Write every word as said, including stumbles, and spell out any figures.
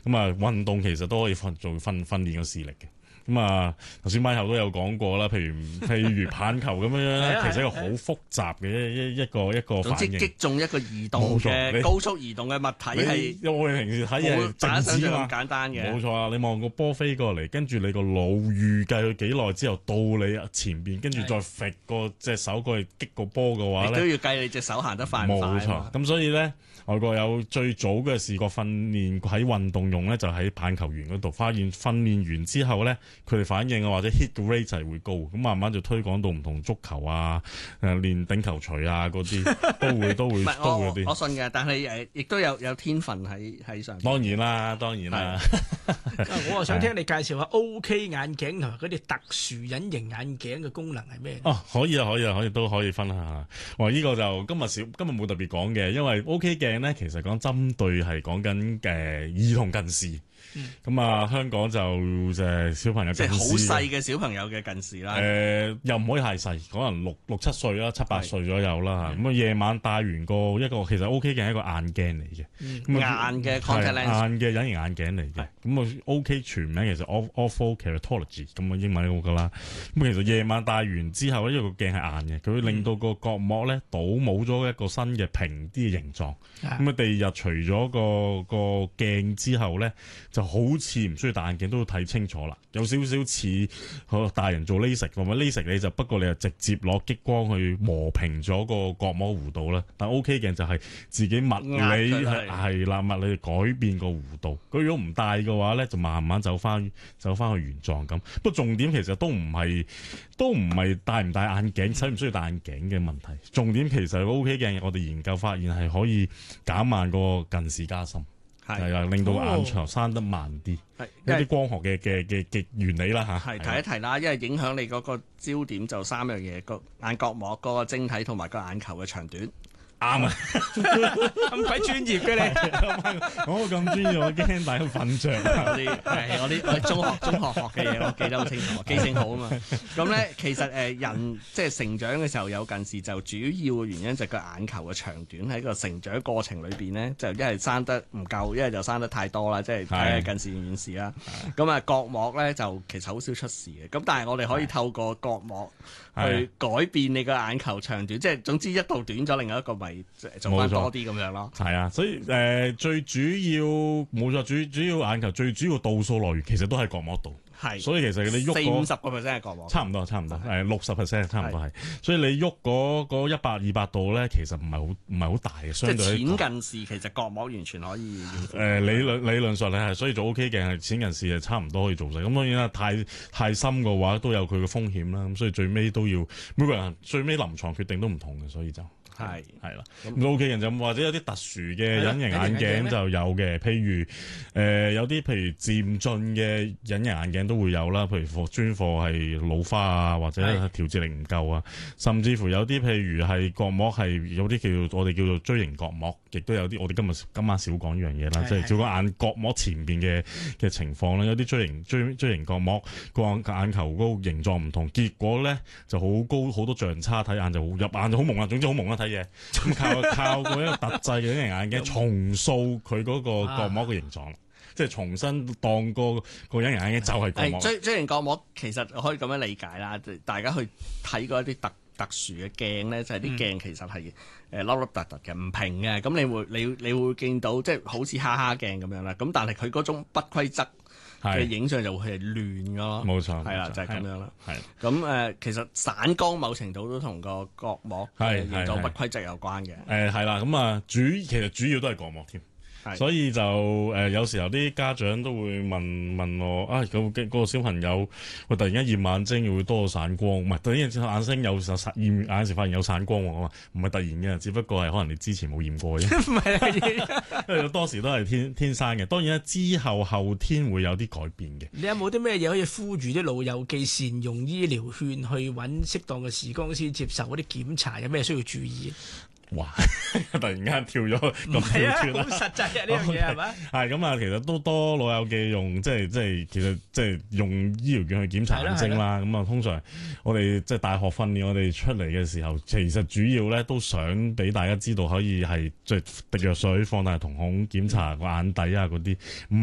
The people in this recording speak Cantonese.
咁啊，運動其實都可以訓做訓訓練個視力嘅。咁啊，頭先麥後都有講過啦，譬如譬如棒球咁樣咧，其實一個好複雜嘅一一一個一個反應。 總之擊中一個移動嘅高速移動嘅物體係， 因為我哋平時睇嘢大家想象咁靜止嘛， 簡單嘅。 冇錯啊！你望個波飛過嚟，跟住你個腦預計佢幾耐之後到你前邊，跟住再揈個隻手過去擊個波嘅話咧， 你都要計你隻手行得快唔快。 冇錯，咁所以咧，外國有最早嘅視覺訓練喺運動用咧，就喺棒球員嗰度發現訓練完之後咧，佢哋反應啊或者 hit 嘅 rate 就係會高，咁慢慢就推廣到唔同足球啊、誒練頂球錘啊嗰啲都會都會都會啲。 我信嘅，但係誒亦都有有天分喺喺上邊。 當然啦，當然啦。 我啊想聽你介紹下 O K 眼鏡同埋嗰啲特殊隱形眼鏡嘅功能係咩？ 哦，可以啊，可以啊，可以都可以分享下。哇！呢、這個就今日少，今日冇特別講嘅，因為 O K 鏡咧，其實講針對係講緊誒兒童近視。咁、嗯、啊，香港就誒小朋友近視， 即係好細嘅小朋友嘅近視啦。 誒、呃、又唔可以太細，可能六六七歲啦，七八歲左右啦。咁啊，夜晚戴完個一個其實 O K 鏡係一個眼鏡嚟嘅， 嗯、硬嘅 contact lens， 硬嘅隱形眼鏡嚟嘅。咁啊 O K 全名其實 Orthokeratology 咁啊英文嗰個啦。咁其實夜晚戴完之後咧，因為個鏡係硬嘅，佢會令到個角膜咧倒冇咗一個新嘅平啲嘅形狀。咁啊、嗯，第二日除咗個個鏡之後咧，就好似唔需要戴眼鏡都要睇清楚啦，有少少似大人做 LASIK 咁啊 LASIK 你就不過你就直接攞激光去磨平咗個角膜弧度啦，但 O K 鏡就係自己物理係係啦，物理改變個弧度。佢如果唔戴嘅話咧，就慢慢走翻走翻去原狀咁。不過重點其實都唔係都唔係戴唔戴眼鏡，使唔需要戴眼鏡嘅問題。重點其實 O K 鏡我哋研究發現係可以減慢個近視加深。係啊，令到眼球生得慢啲，係一啲光學嘅嘅嘅嘅原理啦嚇。 係提一提啦，因為影響你嗰個焦點就三樣嘢，個眼角膜、嗰個晶體同埋個眼球嘅長短。 啱啊！ 咁鬼專業嘅你， 我咁專業，我驚大家瞓着。 我啲係我啲我中學中學學嘅嘢，我記得好清楚，記性好啊嘛。咁咧，其實誒人即係成長嘅時候有近視，就主要嘅原因就係個眼球嘅長短喺個成長過程裏邊咧，就一係生得唔夠，一係就生得太多啦，即係睇下近視遠視啦。咁啊，角膜咧就其實好少出事嘅。咁但係我哋可以透過角膜去改變你個眼球長短，即係總之一度短咗，另外一個咪做翻多啲咁樣咯。 係啊，所以誒、呃、最主要冇錯，主主要眼球最主要度數來源其實都係角膜度。係，所以其實你喐四五十個 percent 係角膜， 差唔多，差唔多，誒六十 percent 差唔多係。所以你喐嗰嗰一百二百度咧，其實唔係好唔係好大嘅，相對。 即係淺近視，其實角膜完全可以。誒、 呃、理論理論上你係，所以做 O K 鏡係淺近視係差唔多可以做晒。咁當然啦，太太深嘅話都有佢嘅風險啦。咁所以最尾都要每個人最尾臨床決定都唔同嘅，所以就。係係啦，咁 O K 人就或者有啲特殊嘅隱形眼鏡就有嘅，譬如誒、呃、有啲譬如漸進嘅隱形眼鏡都會有啦，譬如課專課係老花啊，或者調節力唔夠啊，甚至乎有啲譬如係角膜係有啲叫做我哋叫做錐形角膜，亦都有啲我哋今日今晚少講呢樣嘢啦，即係照個眼角膜前邊嘅嘅情況啦，有啲錐形錐錐形角膜個眼球嗰個形狀唔同，結果咧就好高好多像叉，睇眼就好入眼就好朦啦，總之好朦啦睇嘢，咁靠靠嗰一個特製嘅隱形眼鏡重塑佢嗰個角膜嘅形狀，啊、即係重新當個個隱形眼鏡就係角膜。 錐錐形角膜其實可以咁樣理解啦，大家去睇過一啲特特殊嘅鏡咧，就係、是、啲鏡其實係誒凹凹凸凸嘅，唔平嘅，咁你會你你會見到即係好似哈哈鏡咁樣啦，咁但係佢嗰種不規則嘅影相就會係亂㗎咯，冇錯，係啦，就係、是、咁樣啦。係咁誒，其實散光某程度都同個角膜嘅形狀不規則有關嘅。誒係啦，咁啊主其實主要都係角膜添。所以就誒、呃、有時候啲家長都會問問我啊，嗰、嗰個小朋友我突然間驗眼睛會多散光，唔係突然間眼睛有時驗眼時發現有散光喎，我話唔係突然嘅，只不過係可能你之前冇驗過啫。唔係，因為多時都係天天生嘅。當然啦，之後後天會有啲改變嘅。 你有冇啲咩嘢可以呼籲啲老友記善用醫療券去揾適當嘅視光師接受嗰啲檢查？有咩需要注意？ 哇！突然間跳咗咁係啊，好實際啊！呢樣嘢係咪？ 係咁啊，其實都多老友記用，即係即係其實即係用醫療券去檢查眼睛啦。咁啊，通常我哋即係大學訓練我哋出嚟嘅時候，其實主要咧都想俾大家知道，可以係即係滴藥水、放大瞳孔檢查個眼底啊嗰啲。